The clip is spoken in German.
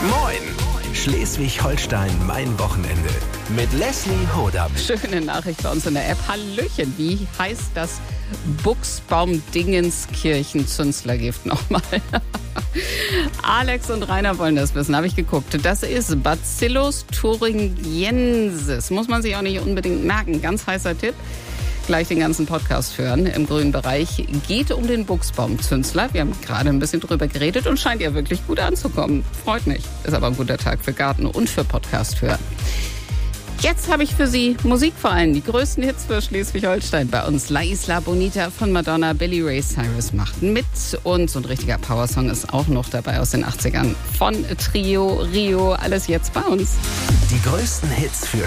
Moin! Schleswig-Holstein, mein Wochenende. Mit Leslie Hodam. Schöne Nachricht bei uns in der App. Hallöchen, wie heißt das Buchsbaum-Dingenskirchen-Zünstlergift nochmal? Alex und Rainer wollen das wissen, habe ich geguckt. Das ist Bacillus thuringiensis. Muss man sich auch nicht unbedingt merken. Ganz heißer Tipp. Gleich den ganzen Podcast hören im grünen Bereich. Geht um den Buchsbaumzünsler. Wir haben gerade ein bisschen drüber geredet und scheint ja wirklich gut anzukommen. Freut mich. Ist aber ein guter Tag für Garten und für Podcast hören. Jetzt habe ich für Sie Musikverein, die größten Hits für Schleswig-Holstein bei uns. La Isla Bonita von Madonna, Billy Ray Cyrus macht mit. Und so ein richtiger Powersong ist auch noch dabei aus den 80ern von Trio Rio. Alles jetzt bei uns. Die größten Hits für